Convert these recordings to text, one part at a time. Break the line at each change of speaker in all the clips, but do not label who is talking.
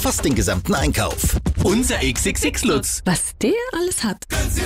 Fast den gesamten Einkauf. Unser XXX-Lutz.
Was der alles hat.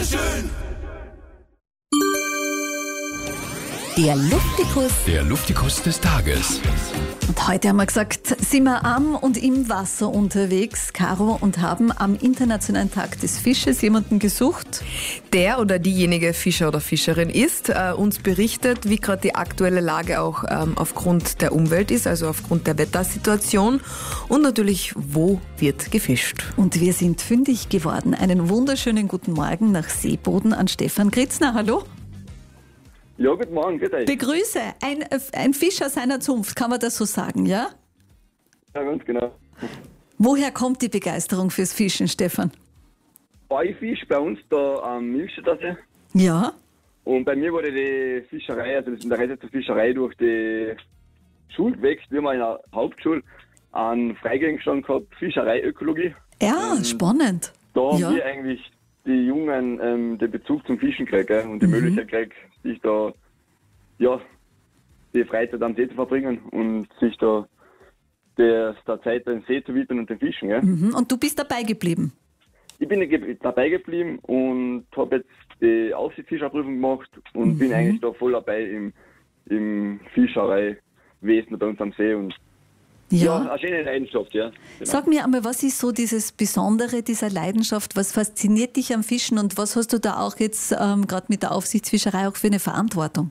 Der Luftikus.
Der Luftikus des Tages.
Und heute haben wir gesagt, sind wir am und im Wasser unterwegs, Caro, und haben am Internationalen Tag des Fisches jemanden gesucht.
Der oder diejenige Fischer oder Fischerin ist, uns berichtet, wie gerade die aktuelle Lage auch aufgrund der Umwelt ist, also aufgrund der Wettersituation und natürlich, wo wird gefischt.
Und wir sind fündig geworden. Einen wunderschönen guten Morgen nach Seeboden an Stefan Kritzner. Hallo.
Ja, guten Morgen, grüß euch.
Begrüße, ein Fischer seiner Zunft, kann man das so sagen, ja?
Ja, ganz genau.
Woher kommt die Begeisterung fürs Fischen, Stefan?
Ich fische bei uns da am Milchstädtersee.
Ja.
Und bei mir wurde die Fischerei, also das Interesse zur Fischerei durch die Schule gewächst. Wir haben in der Hauptschule einen Freigegenstand gehabt, Fischerei-Ökologie.
Ja, spannend.
Da haben
Ja.
wir eigentlich die Jungen den Bezug zum Fischen gekriegt, gell? Und die Möglichkeit gekriegt, sich da, ja, die Freizeit am See zu verbringen und sich da der Zeit den See zu widmen und den Fischen. Gell?
Und du bist dabei geblieben?
Ich bin dabei geblieben und habe jetzt die Aufsichtsfischerprüfung gemacht und bin eigentlich da voll dabei im Fischereiwesen bei uns am See. Und ja, eine schöne Leidenschaft, ja. Genau.
Sag mir einmal, was ist so dieses Besondere dieser Leidenschaft? Was fasziniert dich am Fischen und was hast du da auch jetzt gerade mit der Aufsichtsfischerei auch für eine Verantwortung?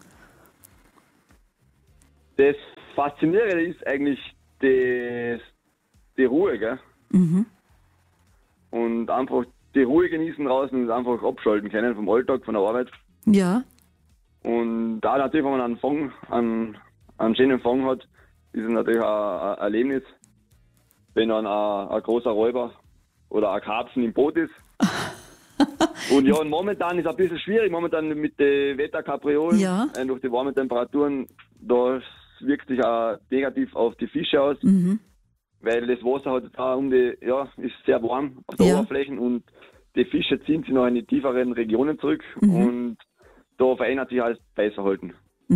Das Faszinierende ist eigentlich die Ruhe, gell? Und einfach die Ruhe genießen draußen und einfach abschalten können vom Alltag, von der Arbeit.
Ja.
Und da natürlich, wenn man einen schönen Fang hat, ist es natürlich ein Erlebnis, wenn dann ein großer Räuber oder ein Karpfen im Boot ist. Und ja, und momentan ist es ein bisschen schwierig, momentan mit den Wetterkapriolen,
Ja.
Durch die warmen Temperaturen, da wirkt sich auch negativ auf die Fische aus, weil das Wasser hat da ist sehr warm auf der
Ja.
Oberfläche und die Fische ziehen sich noch in die tieferen Regionen zurück und da verändert sich alles Beißverhalten.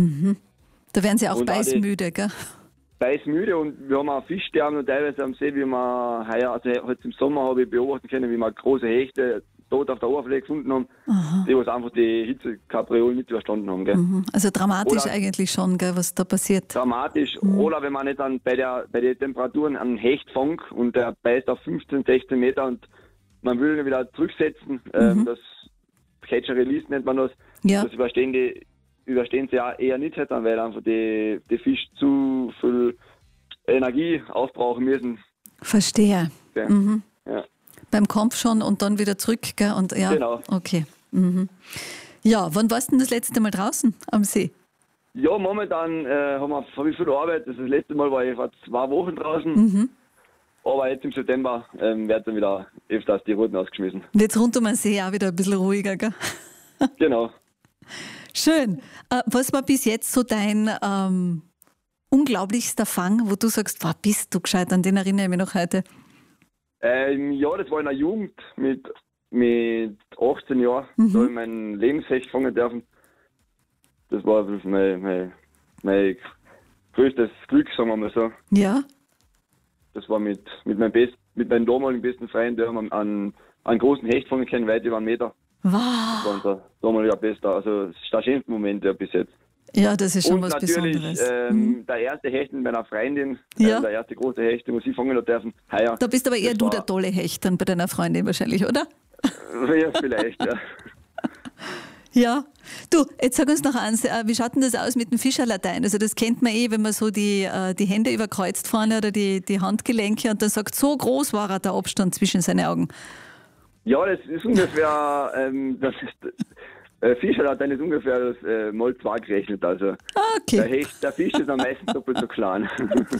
Da werden sie auch
Und auch
beißmüde, gell?
Beißmüde und wir haben auch Fischsterben und teilweise am See, wie man heuer, also heute im Sommer habe ich beobachten können, wie wir große Hechte tot auf der Oberfläche gefunden haben, die was einfach die Hitzekapriolen nicht überstanden haben. Gell?
Also dramatisch
Oder-
eigentlich schon, gell, was da passiert.
Dramatisch. Oder wenn man nicht dann bei den Temperaturen einen Hecht fängt und der beißt auf 15, 16 Meter und man will ihn wieder zurücksetzen, das Catch and Release nennt man das,
Ja.
das überstehen sie ja eher nicht hätten, weil einfach die Fische zu viel Energie aufbrauchen müssen.
Verstehe.
Gell? Ja.
Beim Kampf schon und dann wieder zurück, gell? Und, ja.
Genau.
Okay. Ja, wann warst du denn das letzte Mal draußen am See?
Ja, momentan habe ich viel Arbeit. Das letzte Mal war ich vor 2 Wochen draußen. Aber jetzt im September werden dann wieder öfters die Routen ausgeschmissen.
Und jetzt rund um den See auch wieder ein bisschen ruhiger, gell?
Genau.
Schön. Was war bis jetzt so dein unglaublichster Fang, wo du sagst, wow, bist du gescheit, an den erinnere ich mich noch heute?
Ja, das war in der Jugend mit 18 Jahren. Da habe ich mein Lebenshecht fangen dürfen. Das war mein größtes Glück, sagen wir mal so.
Ja.
Das war mit meinem damaligen besten Freund, der haben einen großen Hecht fangen können, weit über 1 Meter.
Wow.
Das war unser damaliger Bester. Also das ist der schönste Moment ja, bis jetzt.
Ja, das ist schon
Und
was
natürlich
Besonderes.
der erste Hecht mit meiner Freundin,
Ja.
der erste große Hecht, den ich fangen dürfen, heuer.
Da bist aber eher
Das
du
war-
der tolle Hecht dann bei deiner Freundin wahrscheinlich, oder?
Ja, vielleicht, ja.
Ja. Du, jetzt sag uns noch eins, wie schaut denn das aus mit dem Fischerlatein? Also das kennt man wenn man so die Hände überkreuzt vorne oder die Handgelenke und dann sagt, so groß war der Abstand zwischen seinen Augen.
Ja, das ist ungefähr, Fischerlatein ist ungefähr das mal 2 gerechnet. Also
Okay.
der Fisch ist am meisten doppelt so klein.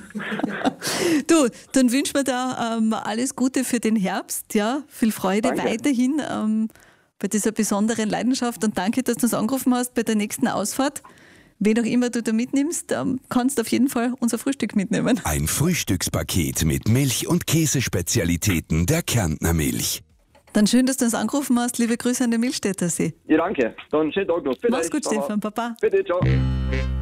Du, dann wünschen wir da alles Gute für den Herbst, ja, viel Freude
Danke.
weiterhin bei dieser besonderen Leidenschaft und danke, dass du uns angerufen hast bei der nächsten Ausfahrt. Wen auch immer du da mitnimmst, kannst du auf jeden Fall unser Frühstück mitnehmen.
Ein Frühstückspaket mit Milch- und Käsespezialitäten der Kärntner Milch.
Dann schön, dass du uns angerufen hast. Liebe Grüße an den Milchstädter See.
Ja, danke. Dann schönen Tag noch. Bitte.
Mach's gut,
Baba.
Stefan. Baba.
Bitte, ciao.